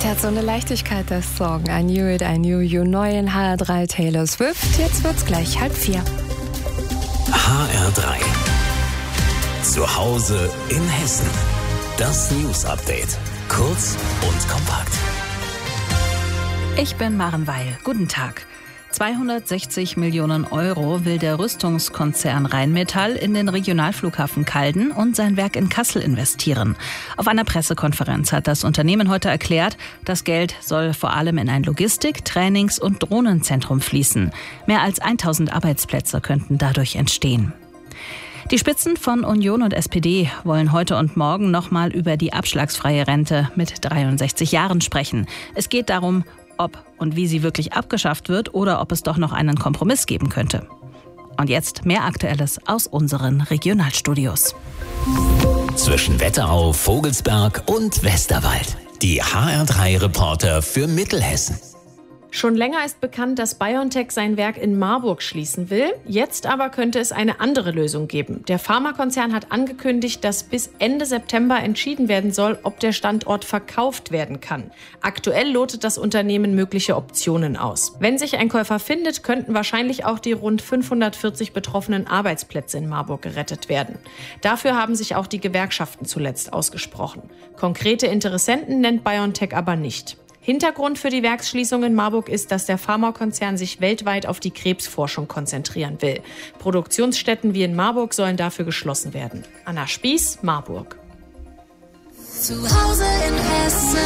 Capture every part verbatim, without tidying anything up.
hat so eine Leichtigkeit, der Song. I Knew It, I Knew You, neu in H R drei Taylor Swift. Jetzt wird's gleich halb vier. H R drei. Zu Hause in Hessen. Das News Update. Kurz und kompakt. Ich bin Maren Weil. Guten Tag. zweihundertsechzig Millionen Euro will der Rüstungskonzern Rheinmetall in den Regionalflughafen Calden und sein Werk in Kassel investieren. Auf einer Pressekonferenz hat das Unternehmen heute erklärt, das Geld soll vor allem in ein Logistik-, Trainings- und Drohnenzentrum fließen. Mehr als tausend Arbeitsplätze könnten dadurch entstehen. Die Spitzen von Union und S P D wollen heute und morgen nochmal über die abschlagsfreie Rente mit dreiundsechzig Jahren sprechen. Es geht darum, ob und wie sie wirklich abgeschafft wird oder ob es doch noch einen Kompromiss geben könnte. Und jetzt mehr Aktuelles aus unseren Regionalstudios. Zwischen Wetterau, Vogelsberg und Westerwald. Die H R drei Reporter für Mittelhessen. Schon länger ist bekannt, dass BioNTech sein Werk in Marburg schließen will. Jetzt aber könnte es eine andere Lösung geben. Der Pharmakonzern hat angekündigt, dass bis Ende September entschieden werden soll, ob der Standort verkauft werden kann. Aktuell lotet das Unternehmen mögliche Optionen aus. Wenn sich ein Käufer findet, könnten wahrscheinlich auch die rund fünfhundertvierzig betroffenen Arbeitsplätze in Marburg gerettet werden. Dafür haben sich auch die Gewerkschaften zuletzt ausgesprochen. Konkrete Interessenten nennt BioNTech aber nicht. Hintergrund für die Werksschließung in Marburg ist, dass der Pharmakonzern sich weltweit auf die Krebsforschung konzentrieren will. Produktionsstätten wie in Marburg sollen dafür geschlossen werden. Anna Spieß, Marburg. Zu Hause in Hessen.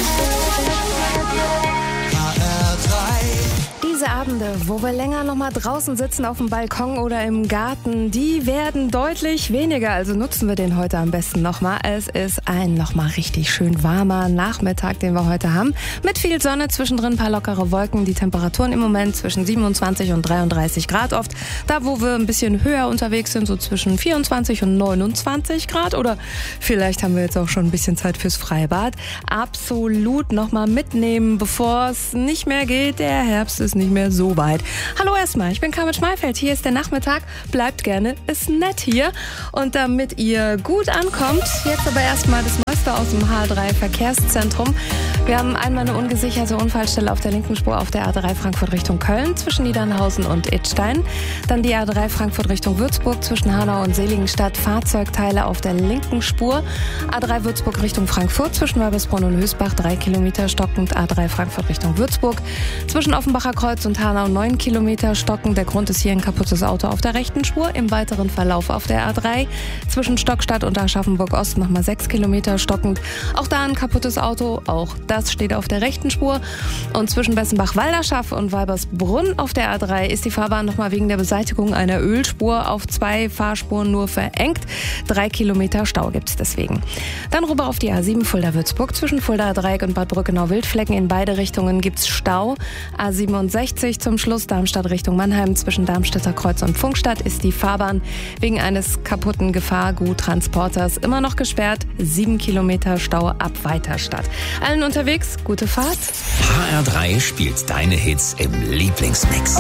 H R drei. Diese Abende, wo wir länger noch mal draußen sitzen auf dem Balkon oder im Garten, die werden deutlich weniger. Also nutzen wir den heute am besten noch mal. Es ist ein noch mal richtig schön warmer Nachmittag, den wir heute haben. Mit viel Sonne, zwischendrin ein paar lockere Wolken. Die Temperaturen im Moment zwischen siebenundzwanzig und dreiunddreißig Grad oft. Da, wo wir ein bisschen höher unterwegs sind, so zwischen vierundzwanzig und neunundzwanzig Grad. Oder vielleicht haben wir jetzt auch schon ein bisschen Zeit fürs Freibad. Absolut noch mal mitnehmen, bevor es nicht mehr geht. Der Herbst ist nicht mehr so weit. Hallo erstmal, ich bin Carmen Schmeifeld. Hier ist der Nachmittag. Bleibt gerne, ist nett hier. Und damit ihr gut ankommt, jetzt aber erstmal das Neueste aus dem H R drei Verkehrszentrum. Wir haben einmal eine ungesicherte Unfallstelle auf der linken Spur auf der A drei Frankfurt Richtung Köln zwischen Niedernhausen und Idstein. Dann die A drei Frankfurt Richtung Würzburg zwischen Hanau und Seligenstadt. Fahrzeugteile auf der linken Spur. A drei Würzburg Richtung Frankfurt zwischen Weibelsbrunn und Hösbach drei Kilometer stockend. A drei Frankfurt Richtung Würzburg zwischen Offenbacher Kreuz und Hanau neun Kilometer stocken. Der Grund ist hier ein kaputtes Auto auf der rechten Spur. Im weiteren Verlauf auf der A drei zwischen Stockstadt und Aschaffenburg Ost nochmal sechs Kilometer stockend. Auch da ein kaputtes Auto. Auch das steht auf der rechten Spur. Und zwischen Bessenbach-Walderschaff und Weibersbrunn auf der A drei ist die Fahrbahn nochmal wegen der Beseitigung einer Ölspur auf zwei Fahrspuren nur verengt. Drei Kilometer Stau gibt es deswegen. Dann rüber auf die A sieben Fulda-Würzburg. Zwischen Fulda-Dreieck und Bad Brückenau-Wildflecken in beide Richtungen gibt es Stau. A siebenundsechzig zum Schluss Darmstadt Richtung Mannheim. Zwischen Darmstädter Kreuz und Funkstadt ist die Fahrbahn wegen eines kaputten Gefahrguttransporters immer noch gesperrt. Sieben Kilometer Stau ab Weiterstadt. Allen unterwegs, gute Fahrt. H R drei spielt deine Hits im Lieblingsmix.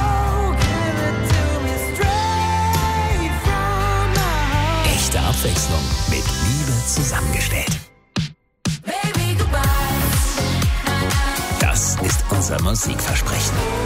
Echte Abwechslung mit Liebe zusammengestellt. Das ist unser Musikversprechen.